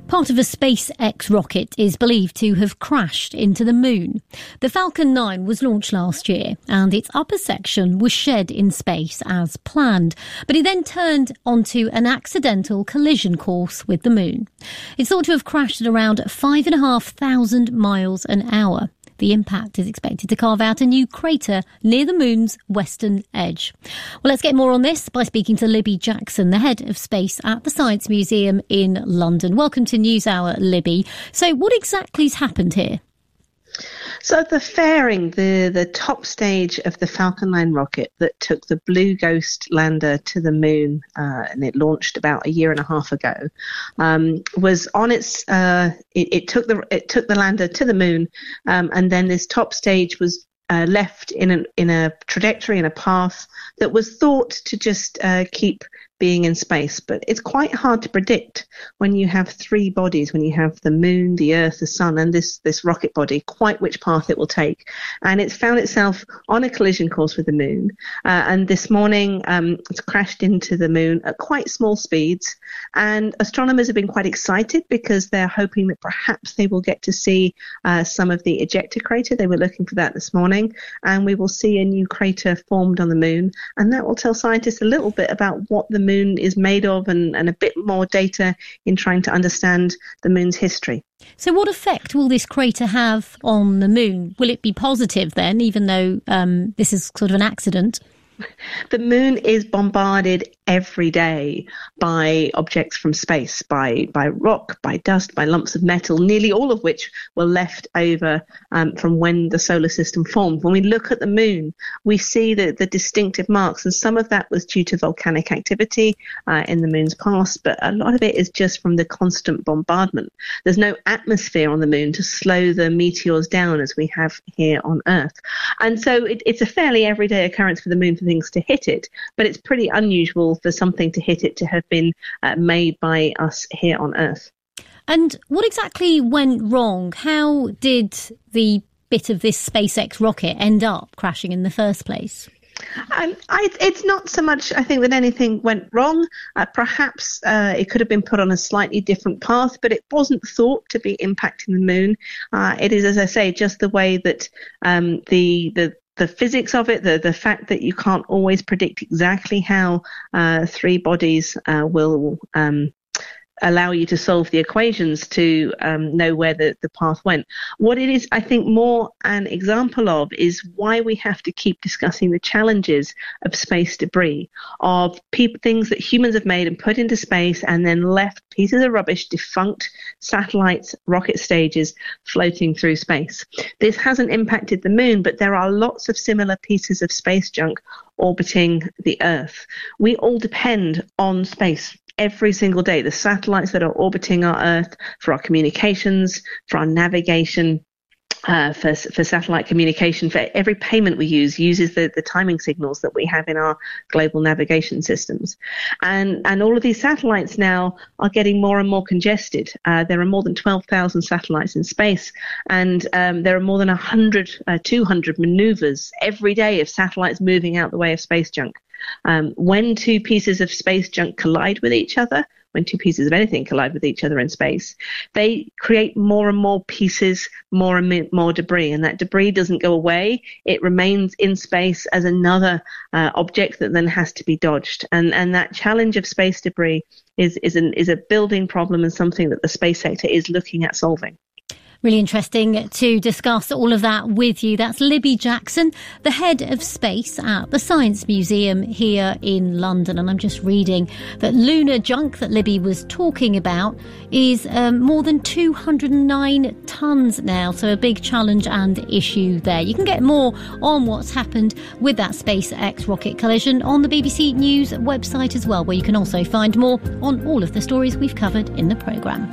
Part of a SpaceX rocket is believed to have crashed into the moon. The Falcon 9 was launched last year and its upper section was shed in space as planned, but it then turned onto an accidental collision course with the moon. It's thought to have crashed at around 5,500 miles an hour. The impact is expected to carve out a new crater near the moon's western edge. Well, let's get more on this by speaking to Libby Jackson, the head of space at the Science Museum in London. Welcome to NewsHour, Libby. So what exactly has happened here? So the fairing, the top stage of the Falcon 9 rocket that took the Blue Ghost lander to the moon, and it launched about a year and a half ago, was on its. It took the lander to the moon, and then this top stage was left in a trajectory, in a path that was thought to just keep being in space. But it's quite hard to predict when you have three bodies, when you have the moon, the earth, the sun, and this rocket body, quite which path it will take. And it's found itself on a collision course with the moon. And this morning, it's crashed into the moon at quite small speeds. And astronomers have been quite excited because they're hoping that perhaps they will get to see some of the ejector crater. They were looking for that this morning. And we will see a new crater formed on the moon. And that will tell scientists a little bit about what the moon is made of and a bit more data in trying to understand the moon's history. So what effect will this crater have on the moon? Will it be positive then, even though this is sort of an accident? The moon is bombarded every day by objects from space, by rock, by dust, by lumps of metal, nearly all of which were left over from when the solar system formed. When we look at the moon, we see the distinctive marks, and some of that was due to volcanic activity in the moon's past, but a lot of it is just from the constant bombardment. There's no atmosphere on the moon to slow the meteors down as we have here on Earth. And so it's a fairly everyday occurrence for the moon for things to hit it, but it's pretty unusual for something to hit it to have been made by us here on Earth. And what exactly went wrong? How did the bit of this SpaceX rocket end up crashing in the first place? It's not so much, I think, that anything went wrong. Perhaps it could have been put on a slightly different path, but it wasn't thought to be impacting the moon. It is, as I say, just the way that the physics of it, the fact that you can't always predict exactly how three bodies will allow you to solve the equations to know where the path went. What it is, I think, more an example of is why we have to keep discussing the challenges of space debris, of things that humans have made and put into space and then left pieces of rubbish, defunct satellites, rocket stages floating through space. This hasn't impacted the moon, but there are lots of similar pieces of space junk orbiting the Earth. We all depend on space every single day. The satellites that are orbiting our Earth for our communications, for our navigation, for satellite communication, for every payment we uses the timing signals that we have in our global navigation systems. And all of these satellites now are getting more and more congested. There are more than 12,000 satellites in space, and there are more than 200 maneuvers every day of satellites moving out the way of space junk. When two pieces of space junk collide with each other, when two pieces of anything collide with each other in space, they create more and more pieces, more and more debris, and that debris doesn't go away. It remains in space as another object that then has to be dodged. And that challenge of space debris is a building problem and something that the space sector is looking at solving. Really interesting to discuss all of that with you. That's Libby Jackson, the head of space at the Science Museum here in London. And I'm just reading that lunar junk that Libby was talking about is more than 209 tonnes now. So a big challenge and issue there. You can get more on what's happened with that SpaceX rocket collision on the BBC News website as well, where you can also find more on all of the stories we've covered in the programme.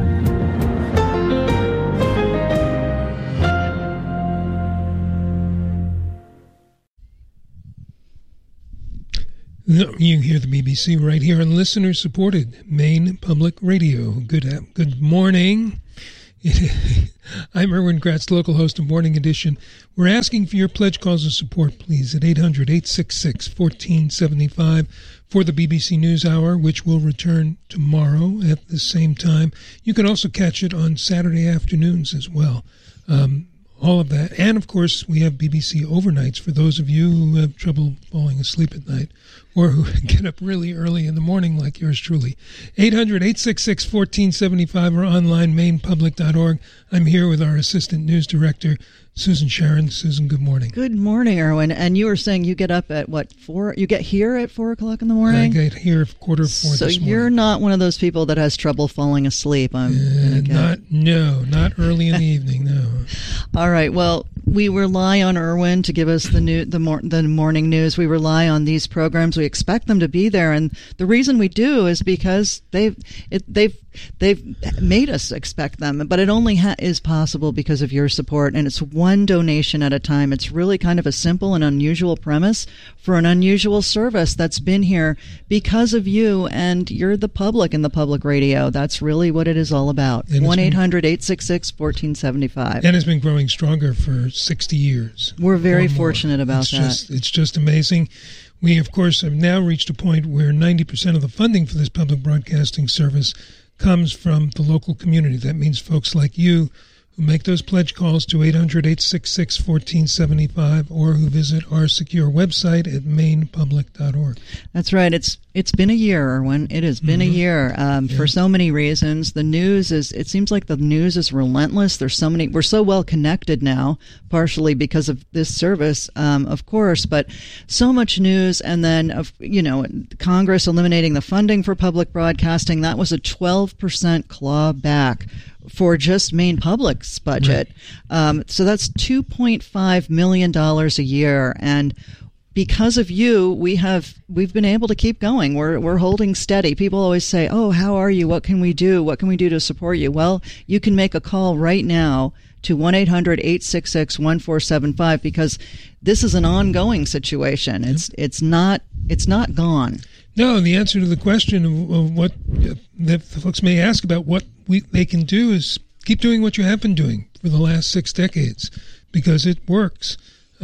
You hear the BBC right here on listener-supported Maine Public Radio. Good morning. I'm Erwin Gratz, local host of Morning Edition. We're asking for your pledge calls of support, please, at 800-866-1475 for the BBC News Hour, which will return tomorrow at the same time. You can also catch it on Saturday afternoons as well. All of that. And, of course, we have BBC overnights for those of you who have trouble falling asleep at night or who get up really early in the morning like yours truly. 800-866-1475 or online, mainpublic.org. I'm here with our Assistant News Director, Susan Sharon. Susan, good morning. Good morning, Erwin. And you were saying you get up at, 4? You get here at 4 o'clock in the morning? I get here at 3:45 this morning. So you're not one of those people that has trouble falling asleep, not early in the evening, no. All right. Well, we rely on Erwin to give us the morning news. We rely on these programs. We expect them to be there, and the reason we do is because they've made us expect them. But it only is possible because of your support, and it's one donation at a time. It's really kind of a simple and unusual premise for an unusual service that's been here because of you, and you're the public in the public radio. That's really what it is all about. 1-800-866-1475. And it's been growing stronger for 60 years. We're very fortunate about that. It's just amazing. We, of course, have now reached a point where 90% of the funding for this public broadcasting service comes from the local community. That means folks like you who make those pledge calls to 800-866-1475 or who visit our secure website at mainpublic.org. That's right. It's been a year, Erwin. It has been a year for so many reasons. The news it seems like the news is relentless. We're so well connected now, partially because of this service, of course, but so much news. And then, Congress eliminating the funding for public broadcasting, that was a 12% claw back for just Maine Public's budget. Right. So that's $2.5 million a year. And because of you, we've been able to keep going. We're holding steady. People always say, "Oh, how are you? What can we do? What can we do to support you?" Well, you can make a call right now to 1-800-866-1475 because this is an ongoing situation. It's not gone. No, the answer to the question of what that folks may ask about what they can do is keep doing what you have been doing for the last 6 decades because it works.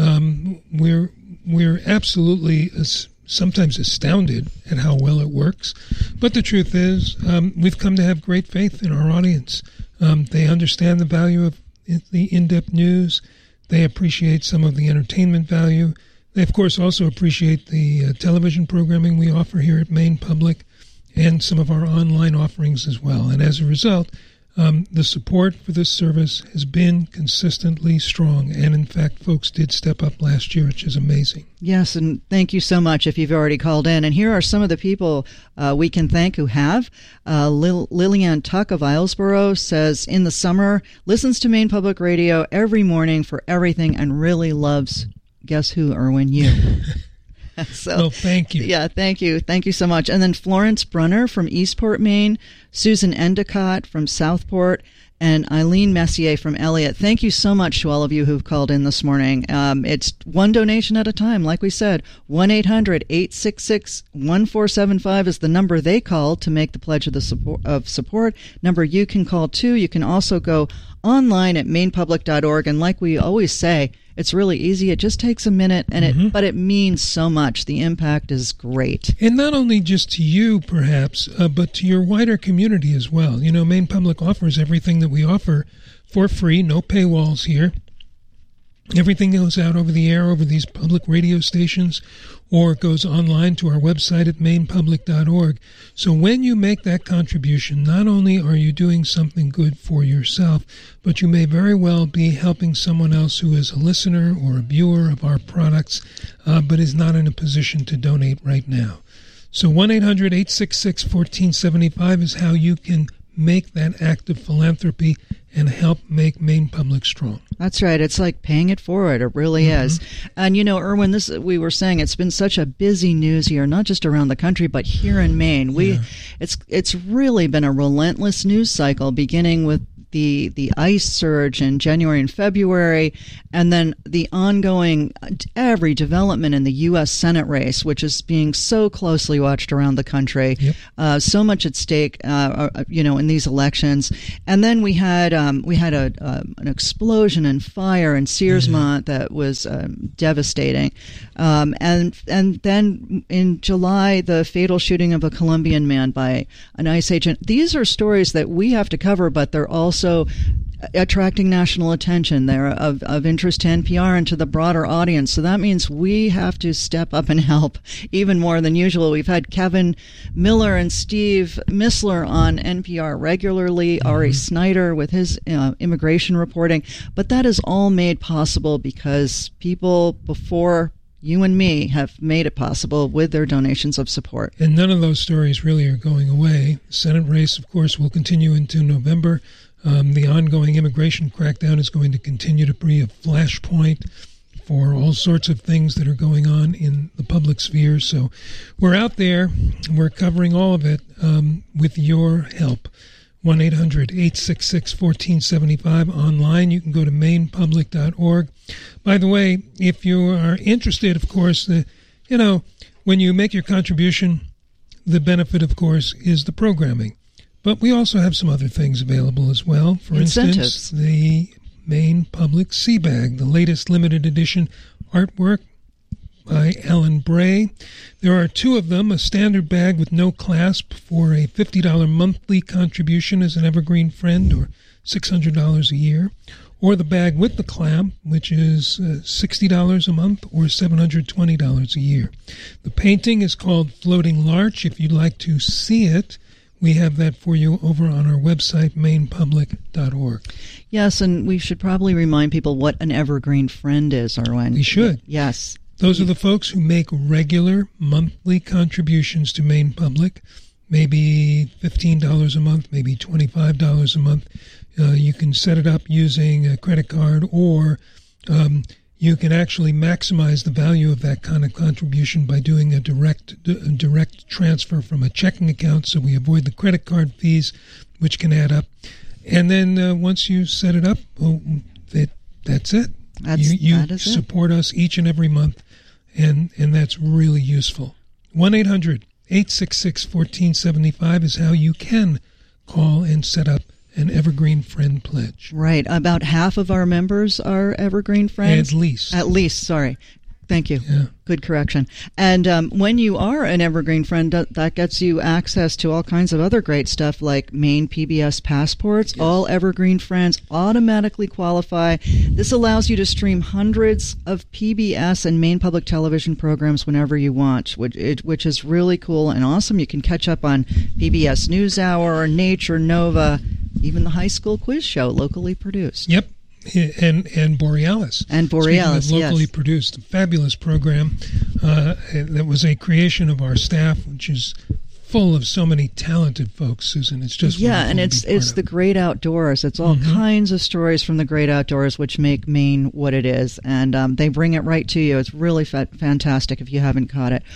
We're absolutely sometimes astounded at how well it works. But the truth is, we've come to have great faith in our audience. They understand the value of the in-depth news. They appreciate some of the entertainment value. They, of course, also appreciate the television programming we offer here at Maine Public and some of our online offerings as well. And as a result, the support for this service has been consistently strong. And in fact, folks did step up last year, which is amazing. Yes, and thank you so much if you've already called in. And here are some of the people we can thank who have. Lillian Tuck of Islesboro says, in the summer, listens to Maine Public Radio every morning for everything and really loves, guess who, Erwin? You. So, thank you. Yeah, thank you. Thank you so much. And then Florence Brunner from Eastport, Maine, Susan Endicott from Southport, and Eileen Messier from Elliott. Thank you so much to all of you who've called in this morning. It's one donation at a time. Like we said, 1-800-866-1475 is the number they call to make the pledge of support. Number you can call too. You can also go online at mainpublic.org. And like we always say, it's really easy. It just takes a minute, but it means so much. The impact is great. And not only just to you, perhaps, but to your wider community as well. Maine Public offers everything that we offer for free, no paywalls here. Everything goes out over the air over these public radio stations or goes online to our website at mainpublic.org. So when you make that contribution, not only are you doing something good for yourself, but you may very well be helping someone else who is a listener or a viewer of our products, but is not in a position to donate right now. So 1-800-866-1475 is how you can make that act of philanthropy and help make Maine Public strong. That's right. It's like paying it forward. It really is. And, Erwin, we were saying it's been such a busy news year, not just around the country, but here in Maine. It's really been a relentless news cycle, beginning with the ice surge in January and February, and then the ongoing every development in the U.S. Senate race, which is being so closely watched around the country. Yep. So much at stake, in these elections. And then we had an explosion and fire in Searsmont that was devastating. And then in July, the fatal shooting of a Colombian man by an ICE agent. These are stories that we have to cover, but they're also attracting national attention. They're of interest to NPR and to the broader audience. So that means we have to step up and help even more than usual. We've had Kevin Miller and Steve Missler on NPR regularly, Ari Snyder with his immigration reporting. But that is all made possible because people before you and me have made it possible with their donations of support. And none of those stories really are going away. The Senate race, of course, will continue into November. The ongoing immigration crackdown is going to continue to be a flashpoint for all sorts of things that are going on in the public sphere. So we're out there. We're covering all of it with your help. 1-800-866-1475 online. You can go to mainepublic.org. By the way, if you are interested, of course, when you make your contribution, the benefit, of course, is the programming. But we also have some other things available as well. For instance, the Maine Public Sea Bag, the latest limited edition artwork by Alan Bray. There are two of them, a standard bag with no clasp for a $50 monthly contribution as an Evergreen Friend, or $600 a year, or the bag with the clamp, which is $60 a month or $720 a year. The painting is called Floating Larch. If you'd like to see it, we have that for you over on our website, mainepublic.org. Yes, and we should probably remind people what an Evergreen Friend is, Arwen. We should. Yes. Those are the folks who make regular monthly contributions to Maine Public, maybe $15 a month, maybe $25 a month. You can set it up using a credit card, or you can actually maximize the value of that kind of contribution by doing a direct transfer from a checking account, so we avoid the credit card fees, which can add up. And then once you set it up, that's it. You support us each and every month, and that's really useful. 1-800-866-1475 is how you can call and set up an Evergreen Friend pledge. Right. About half of our members are Evergreen Friends. At least. Sorry. Thank you. Yeah. Good correction. And when you are an Evergreen Friend, that gets you access to all kinds of other great stuff like Maine PBS passports. Yes. All Evergreen Friends automatically qualify. This allows you to stream hundreds of PBS and Maine Public Television programs whenever you want, which is really cool and awesome. You can catch up on PBS NewsHour, Nature, Nova, even the high school quiz show, locally produced. Yep. And Borealis. And Borealis, speaking of locally produced, a fabulous program that was a creation of our staff, which is full of so many talented folks, Susan. It's just and it's the great outdoors. It's all kinds of stories from the great outdoors, which make Maine what it is, and they bring it right to you. It's really fantastic if you haven't caught it.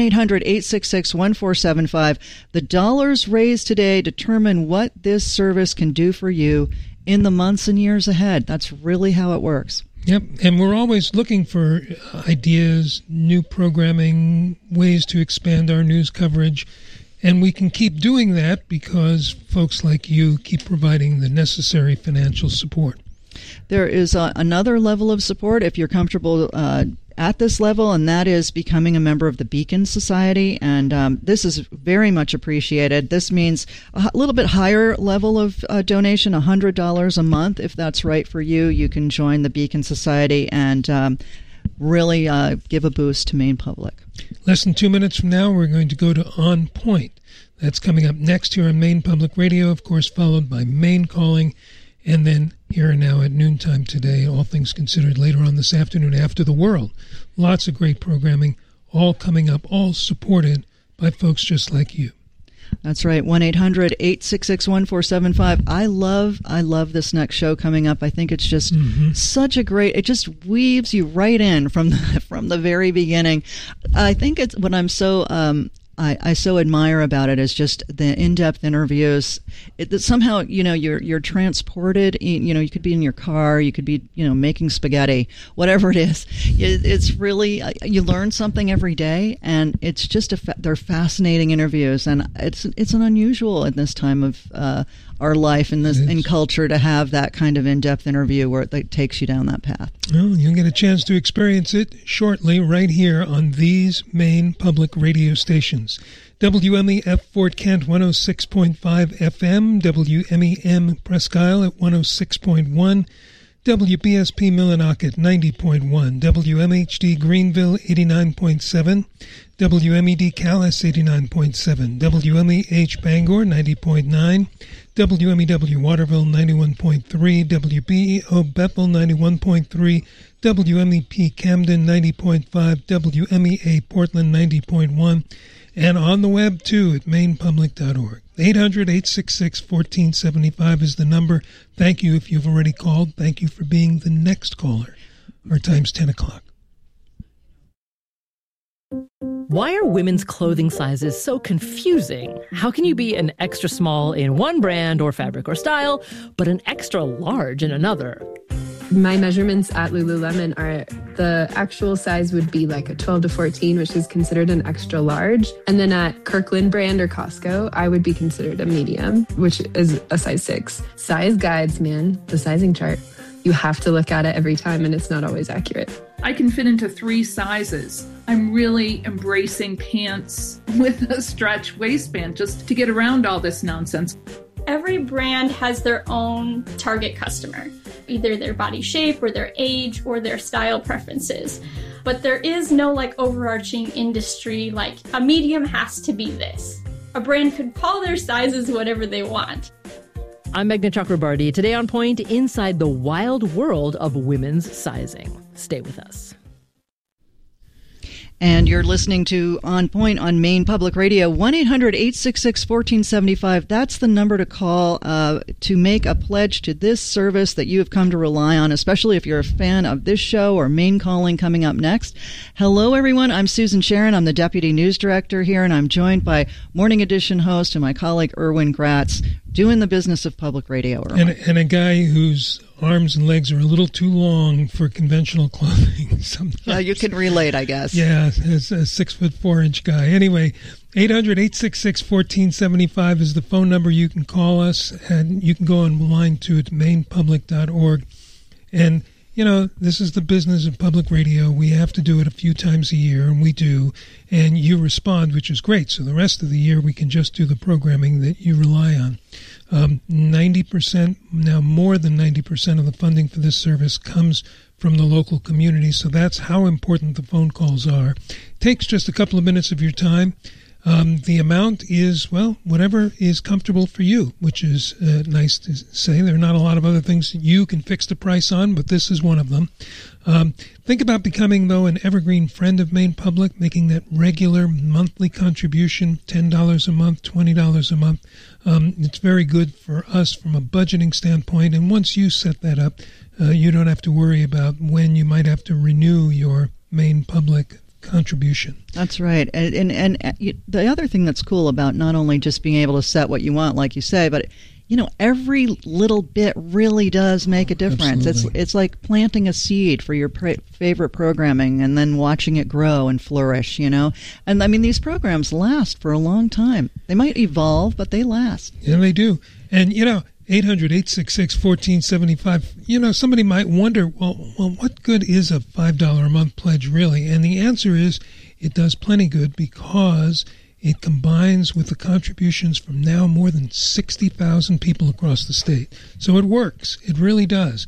1-800-866-1475. The dollars raised today determine what this service can do for you in the months and years ahead. That's really how it works. Yep, and we're always looking for ideas, new programming, ways to expand our news coverage, and we can keep doing that because folks like you keep providing the necessary financial support. There is another level of support if you're comfortable at this level, and that is becoming a member of the Beacon Society, and this is very much appreciated. This means a little bit higher level of donation, $100 a month. If that's right for you, you can join the Beacon Society and really give a boost to Maine Public. Less than 2 minutes from now, we're going to go to On Point. That's coming up next here on Maine Public Radio, of course, followed by Maine Calling, and then here and now at noontime today, all things considered, later on this afternoon, After the World. Lots of great programming, all coming up, all supported by folks just like you. That's right, 1-800-866-1475. I love this next show coming up. I think it's just such a great, it just weaves you right in from the very beginning. I think it's what I'm so I so admire about it is just the in-depth interviews. Somehow, you're transported. You could be in your car, you could be, making spaghetti, whatever it is. It's really, you learn something every day, and it's just they're fascinating interviews, and it's an unusual at this time of our life in culture to have that kind of in-depth interview where it takes you down that path. Well, you'll get a chance to experience it shortly right here on these main public radio stations. WMEF Fort Kent 106.5 FM, WMEM Presque Isle at 106.1, WBSP Millinocket 90.1, WMHD Greenville 89.7, WMED Calais 89.7, WMEH Bangor 90.9, WMEW Waterville 91.3, WBEO Bethel 91.3, WMEP Camden 90.5, WMEA Portland 90.1, and on the web too at mainpublic.org. 800-866-1475 is the number. Thank you if you've already called. Thank you for being the next caller. Our time's 10 o'clock. Why are women's clothing sizes so confusing? How can you be an extra small in one brand or fabric or style, but an extra large in another? My measurements at Lululemon are the actual size would be like a 12 to 14, which is considered an extra large. And then at Kirkland brand or Costco, I would be considered a medium, which is a size 6. Size guides, man, the sizing chart. You have to look at it every time, and it's not always accurate. I can fit into 3 sizes. I'm really embracing pants with a stretch waistband just to get around all this nonsense. Every brand has their own target customer, either their body shape or their age or their style preferences. But there is no overarching industry, a medium has to be this. A brand could call their sizes whatever they want. I'm Meghna Chakrabarty. Today on Point, inside the wild world of women's sizing. Stay with us. And you're listening to On Point on Maine Public Radio, 1-800-866-1475. That's the number to call to make a pledge to this service that you have come to rely on, especially if you're a fan of this show or Maine Calling coming up next. Hello, everyone. I'm Susan Sharon. I'm the Deputy News Director here, and I'm joined by Morning Edition host and my colleague Erwin Gratz, doing the business of public radio. And a guy whose arms and legs are a little too long for conventional clothing sometimes. Yeah, you can relate, I guess. Yeah, as a 6'4" guy. Anyway, 800-866-1475 is the phone number. You can call us, and you can go online to it, mainpublic.org. And, this is the business of public radio. We have to do it a few times a year, and we do. And you respond, which is great. So the rest of the year, we can just do the programming that you rely on. 90%, now more than 90% of the funding for this service comes from the local community. So that's how important the phone calls are. It takes just a couple of minutes of your time. The amount is, whatever is comfortable for you, which is nice to say. There are not a lot of other things that you can fix the price on, but this is one of them. Think about becoming, though, an evergreen friend of Maine Public, making that regular monthly contribution, $10 a month, $20 a month. It's very good for us from a budgeting standpoint, and once you set that up, you don't have to worry about when you might have to renew your Maine Public contribution. That's right. And the other thing that's cool about not only just being able to set what you want, like you say, but every little bit really does make a difference. Absolutely. It's like planting a seed for your favorite programming and then watching it grow and flourish, And I mean, these programs last for a long time. They might evolve, but they last. Yeah, they do. And 800-866-1475. Somebody might wonder, well, what good is a $5 a month pledge really? And the answer is it does plenty good because it combines with the contributions from now more than 60,000 people across the state. So it works. It really does.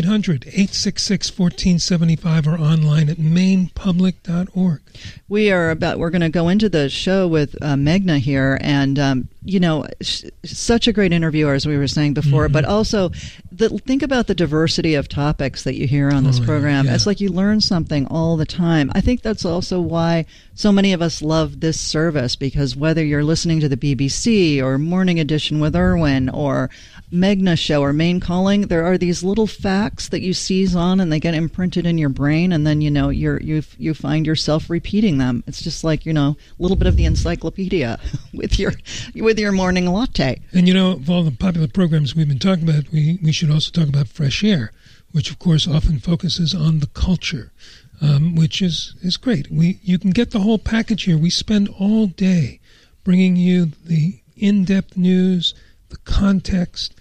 800-866-1475 or online at mainpublic.org. We're going to go into the show with Meghna here, and such a great interviewer, as we were saying before, but also think about the diversity of topics that you hear on this program. Yeah. It's like you learn something all the time. I think that's also why so many of us love this service because whether you're listening to the BBC or Morning Edition with Irwin or Megna Show or Maine Calling, there are these little facts that you seize on and they get imprinted in your brain, and then you find yourself repeating them. It's just like a little bit of the encyclopedia with your morning latte. And of all the popular programs we've been talking about, we should also talk about Fresh Air, which of course often focuses on the culture, which is great. You can get the whole package here. We spend all day bringing you the in-depth news, the context,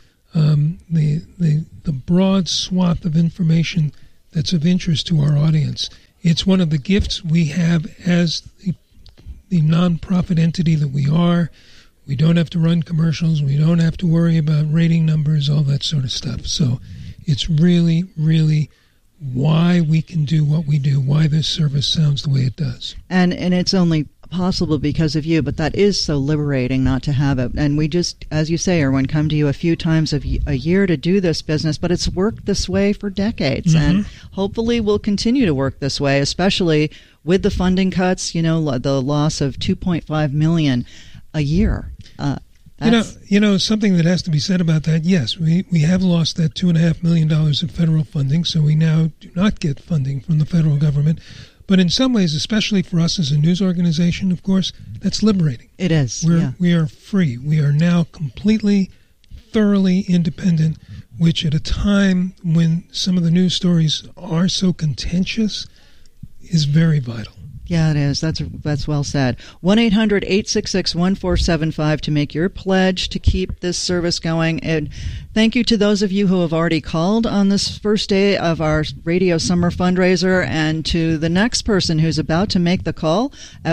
the broad swath of information that's of interest to our audience. It's one of the gifts we have as the nonprofit entity that we are. We don't have to run commercials. We don't have to worry about rating numbers, all that sort of stuff. So it's really, really why we can do what we do, why this service sounds the way it does. And it's only possible because of you, but that is so liberating not to have it. And we just, as you say, Erwin, come to you a few times a year to do this business, but it's worked this way for decades. Mm-hmm. And hopefully will continue to work this way, especially with the funding cuts, the loss of $2.5 million a year. Something that has to be said about that, yes, we have lost that $2.5 million of federal funding, so we now do not get funding from the federal government. But in some ways, especially for us as a news organization, of course, that's liberating. It is. We are free. We are now completely, thoroughly independent, which at a time when some of the news stories are so contentious is very vital. Yeah, it is. That's well said. 1-800-866-1475 to make your pledge to keep this service going. And thank you to those of you who have already called on this first day of our Radio Summer Fundraiser, and to the next person who's about to make the call at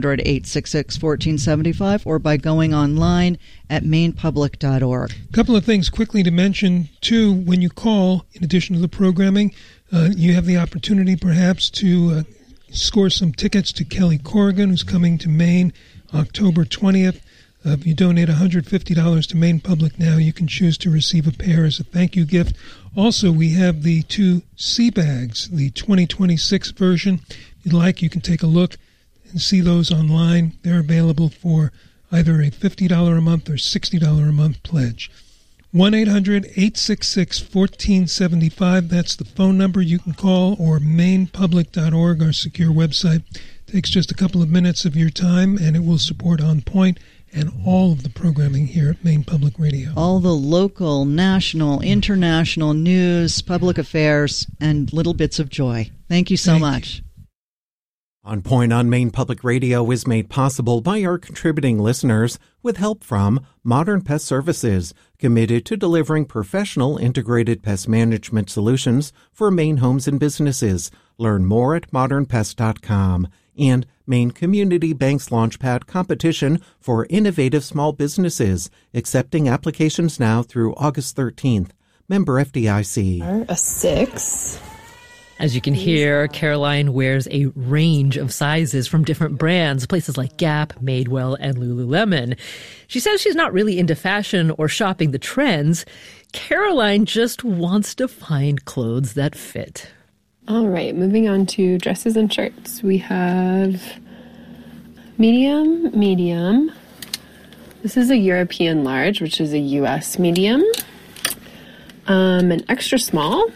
1-800-866-1475 or by going online at mainepublic.org. A couple of things quickly to mention, too. When you call, in addition to the programming, you have the opportunity perhaps to score some tickets to Kelly Corrigan, who's coming to Maine October 20th. If you donate $150 to Maine Public now, you can choose to receive a pair as a thank you gift. Also, we have the 2 sea bags, the 2026 version. If you'd like, you can take a look and see those online. They're available for either a $50 a month or $60 a month pledge. 1-800-866-1475. That's the phone number you can call, or mainepublic.org, our secure website. It takes just a couple of minutes of your time, and it will support On Point and all of the programming here at Maine Public Radio. All the local, national, international news, public affairs, and little bits of joy. Thank you so much. On Point on Maine Public Radio is made possible by our contributing listeners with help from Modern Pest Services, committed to delivering professional integrated pest management solutions for Maine homes and businesses. Learn more at modernpest.com. And Maine Community Bank's Launchpad competition for innovative small businesses, accepting applications now through August 13th. Member FDIC. A 6. As you can hear, Caroline wears a range of sizes from different brands, places like Gap, Madewell, and Lululemon. She says she's not really into fashion or shopping the trends. Caroline just wants to find clothes that fit. All right, moving on to dresses and shirts. We have medium. This is a European large, which is a US medium. An extra small.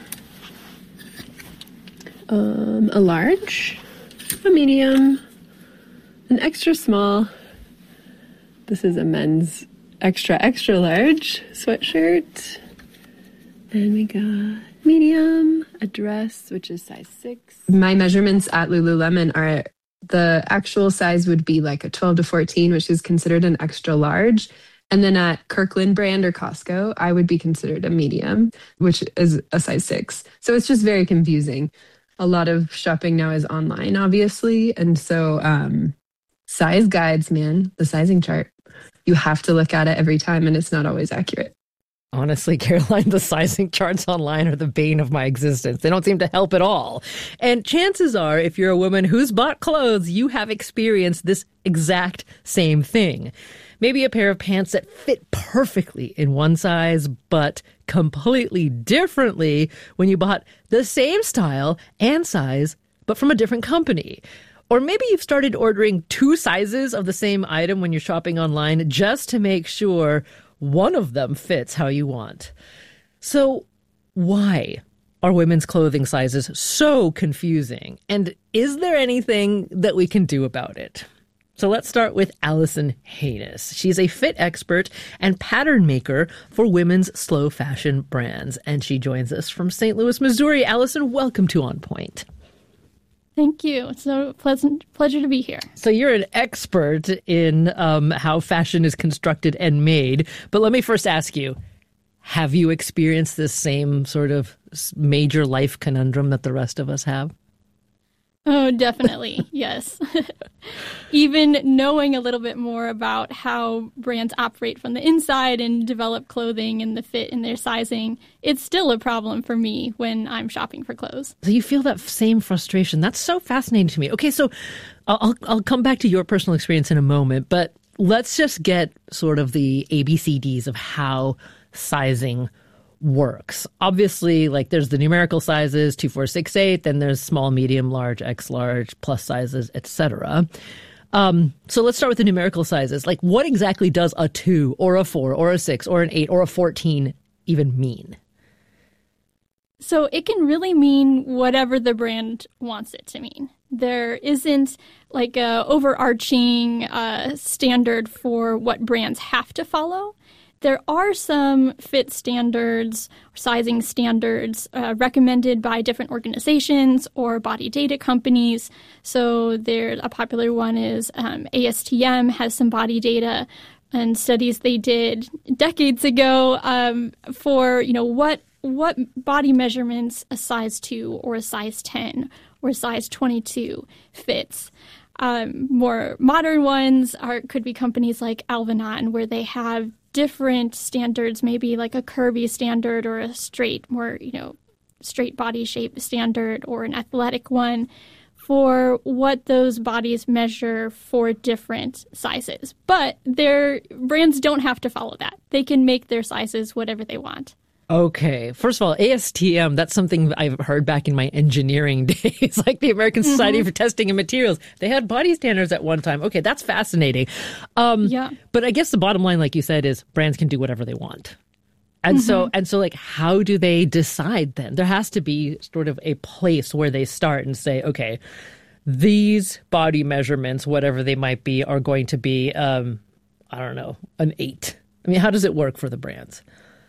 A large, a medium, an extra small. This is a men's extra large sweatshirt. And we got medium, a dress, which is size 6. My measurements at Lululemon are, the actual size would be like a 12 to 14, which is considered an extra large. And then at Kirkland brand or Costco, I would be considered a medium, which is a size 6. So it's just very confusing. A lot of shopping now is online, obviously. And so size guides, man, the sizing chart, you have to look at it every time, and it's not always accurate. Honestly, Caroline, the sizing charts online are the bane of my existence. They don't seem to help at all. And chances are, if you're a woman who's bought clothes, you have experienced this exact same thing. Maybe a pair of pants that fit perfectly in one size, but completely differently when you bought the same style and size, but from a different company. Or maybe you've started ordering 2 sizes of the same item when you're shopping online just to make sure one of them fits how you want. So why are women's clothing sizes so confusing? And is there anything that we can do about it? So let's start with Allison Haynes. She's a fit expert and pattern maker for women's slow fashion brands. And she joins us from St. Louis, Missouri. Allison, welcome to On Point. Thank you. It's a pleasure to be here. So you're an expert in how fashion is constructed and made. But let me first ask you, have you experienced this same sort of major life conundrum that the rest of us have? Oh, definitely. Yes. Even knowing a little bit more about how brands operate from the inside and develop clothing and the fit and their sizing, it's still a problem for me when I'm shopping for clothes. So you feel that same frustration. That's so fascinating to me. Okay, so I'll come back to your personal experience in a moment, but let's just get sort of the ABCDs of how sizing works. Obviously, like there's the numerical sizes 2, 4, 6, 8, then there's small, medium, large, X large, plus sizes, etc. So let's start with the numerical sizes. Like what exactly does a 2 or a 4 or a 6 or an 8 or a 14 even mean? So it can really mean whatever the brand wants it to mean. There isn't like a overarching standard for what brands have to follow. There are some fit standards, sizing standards recommended by different organizations or body data companies. So a popular one is ASTM has some body data and studies they did decades ago for what body measurements a size 2 or a size 10 or a size 22 fits. More modern ones could be companies like Alvanon, where they have different standards, maybe like a curvy standard or a straight, more, straight body shape standard or an athletic one for what those bodies measure for different sizes. But their brands don't have to follow that. They can make their sizes whatever they want. Okay. First of all, ASTM, that's something I've heard back in my engineering days, like the American Society for Testing and Materials. They had body standards at one time. Okay, that's fascinating. Yeah. But I guess the bottom line, like you said, is brands can do whatever they want. And so like, how do they decide then? There has to be sort of a place where they start and say, okay, these body measurements, whatever they might be, are going to be, an 8. I mean, how does it work for the brands?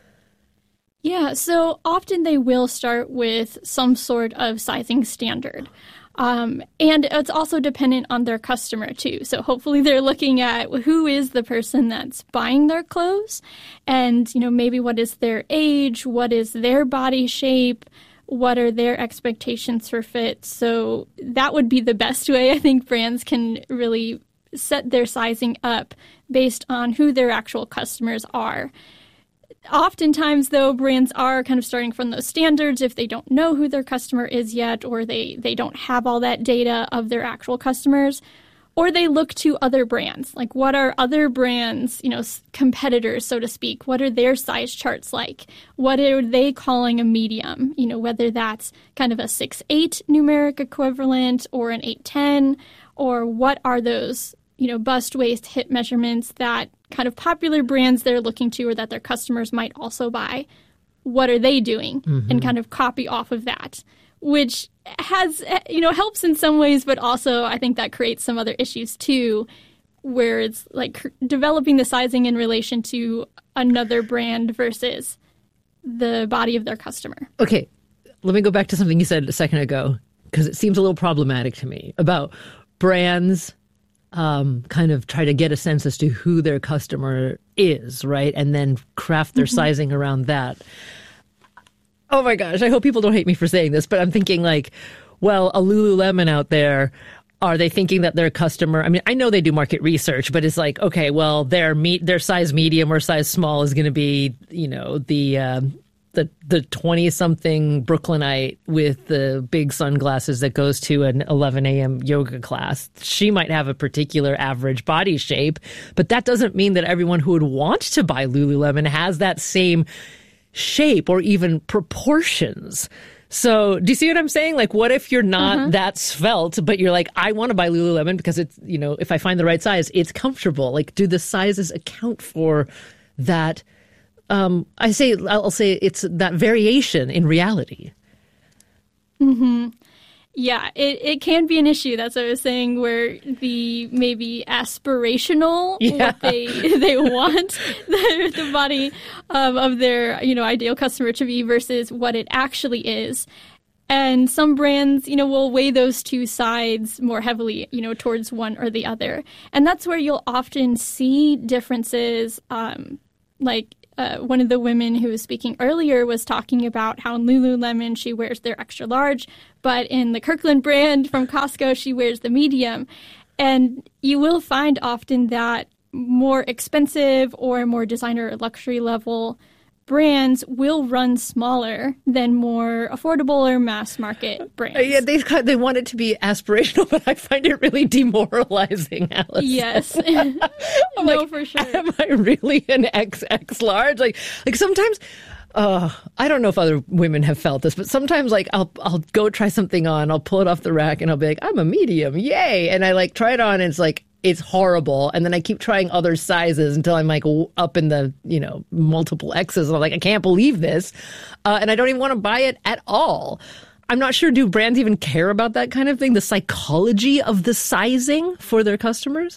Yeah, so often they will start with some sort of sizing standard. And it's also dependent on their customer, too. So hopefully they're looking at who is the person that's buying their clothes and, maybe what is their age, what is their body shape, what are their expectations for fit. So that would be the best way I think brands can really set their sizing up based on who their actual customers are. Oftentimes, though, brands are kind of starting from those standards if they don't know who their customer is yet, or they don't have all that data of their actual customers, or they look to other brands. Like, what are other brands, competitors, so to speak? What are their size charts like? What are they calling a medium? Whether that's kind of a 6'8" numeric equivalent or an 8'10", or what are those, bust, waist, hip measurements that kind of popular brands they're looking to or that their customers might also buy. What are they doing? And kind of copy off of that, which has, helps in some ways, but also I think that creates some other issues too, where it's like developing the sizing in relation to another brand versus the body of their customer. Okay, let me go back to something you said a second ago, because it seems a little problematic to me about brands kind of try to get a sense as to who their customer is, right? And then craft their sizing around that. Oh my gosh, I hope people don't hate me for saying this, but I'm thinking like, well, a Lululemon out there, are they thinking that their customer, I mean, I know they do market research, but it's like, okay, well, their size medium or size small is going to be, the 20-something Brooklynite with the big sunglasses that goes to an 11 a.m. yoga class. She might have a particular average body shape, but that doesn't mean that everyone who would want to buy Lululemon has that same shape or even proportions. So do you see what I'm saying? Like, what if you're not that svelte, but you're like, I want to buy Lululemon because it's, you know, if I find the right size, it's comfortable. Like, do the sizes account for that? I'll say it's that variation in reality. Mm-hmm. Yeah, it can be an issue. That's what I was saying, where the maybe aspirational, what they want the body of their, you know, ideal customer to be versus what it actually is. And some brands, you know, will weigh those two sides more heavily, you know, towards one or the other. And that's where you'll often see differences, one of the women who was speaking earlier was talking about how in Lululemon she wears their extra large, but in the Kirkland brand from Costco she wears the medium. And you will find often that more expensive or more designer or luxury level brands will run smaller than more affordable or mass market brands. Yeah, they want it to be aspirational, but I find it really demoralizing, Alice. Yes. For sure. Am I really an XX large? Like sometimes, I don't know if other women have felt this, but sometimes like I'll go try something on, I'll pull it off the rack and I'll be like, I'm a medium, yay! And I like try it on and it's like, it's horrible. And then I keep trying other sizes until I'm like up in the, you know, multiple X's. And I'm like, I can't believe this. And I don't even want to buy it at all. I'm not sure, do brands even care about that kind of thing? The psychology of the sizing for their customers?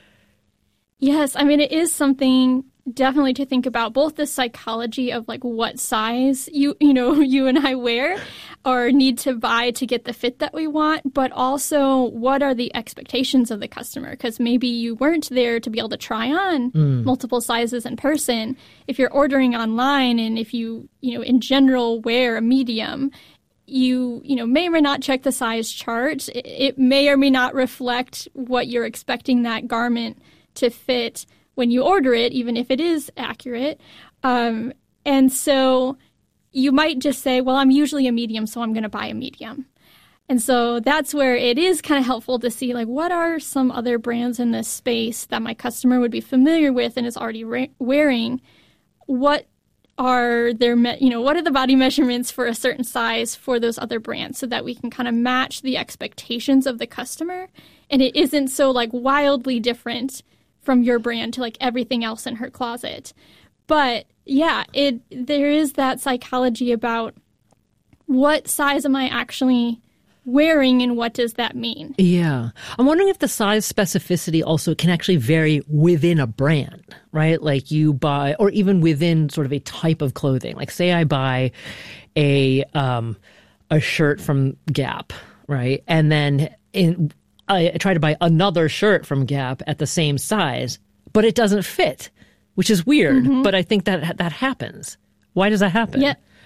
Yes. I mean, it is something definitely to think about, both the psychology of like what size you and I wear or need to buy to get the fit that we want, but also what are the expectations of the customer? Because maybe you weren't there to be able to try on multiple sizes in person. If you're ordering online and if you in general wear a medium, you may or may not check the size chart. It may or may not reflect what you're expecting that garment to fit when you order it, even if it is accurate. And so you might just say, well, I'm usually a medium, so I'm going to buy a medium. And so that's where it is kind of helpful to see, like, what are some other brands in this space that my customer would be familiar with and is already wearing? What are their, what are the body measurements for a certain size for those other brands so that we can kind of match the expectations of the customer? And it isn't so, like, wildly different from your brand to like everything else in her closet. But yeah, there is that psychology about what size am I actually wearing and what does that mean? Yeah. I'm wondering if the size specificity also can actually vary within a brand, right? Like you buy, or even within sort of a type of clothing. Like say I buy a shirt from Gap, right? And then I try to buy another shirt from Gap at the same size, but it doesn't fit, which is weird. Mm-hmm. But I think that happens. Why does that happen?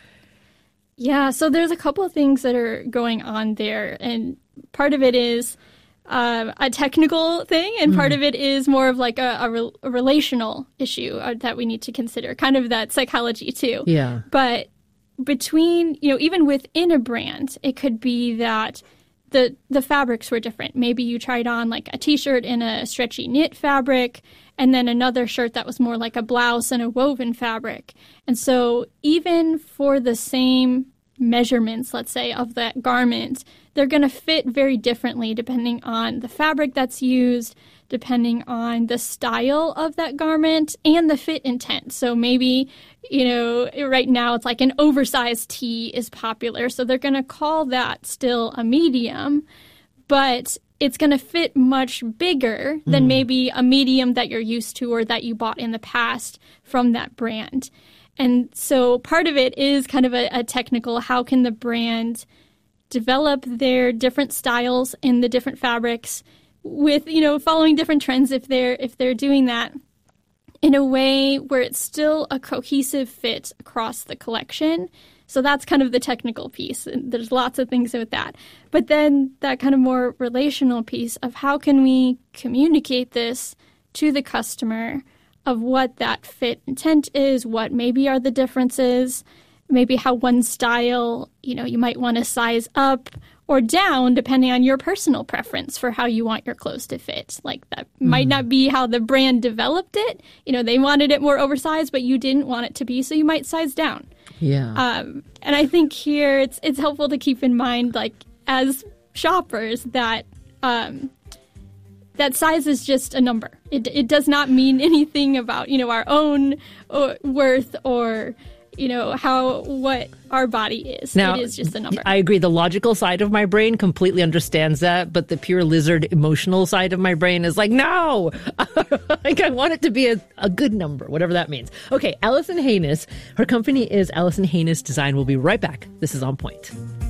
Yeah. So there's a couple of things that are going on there. And part of it is a technical thing, and part of it is more of like a relational issue that we need to consider, kind of that psychology too. Yeah. But between, even within a brand, it could be that the fabrics were different. Maybe you tried on like a t-shirt in a stretchy knit fabric and then another shirt that was more like a blouse and a woven fabric. And so even for the same measurements, let's say, of that garment, they're going to fit very differently depending on the fabric that's used, depending on the style of that garment and the fit intent. So maybe, right now it's like an oversized tee is popular. So they're going to call that still a medium, but it's going to fit much bigger than maybe a medium that you're used to or that you bought in the past from that brand. And so part of it is kind of a technical, how can the brand develop their different styles in the different fabrics with, following different trends if they're doing that in a way where it's still a cohesive fit across the collection. So that's kind of the technical piece. And there's lots of things with that. But then that kind of more relational piece of how can we communicate this to the customer of what that fit intent is, what maybe are the differences, maybe how one style, you might want to size up or down depending on your personal preference for how you want your clothes to fit. Like that might not be how the brand developed it. They wanted it more oversized, but you didn't want it to be, so you might size down. Yeah. And I think here it's helpful to keep in mind, like, as shoppers, that that size is just a number. It does not mean anything about, our own worth or, what our body is. Now, it is just a number. I agree. The logical side of my brain completely understands that, but the pure lizard emotional side of my brain is like, no! Like, I want it to be a good number, whatever that means. Okay, Allison Haynes. Her company is Allison Haynes Design. We'll be right back. This is On Point.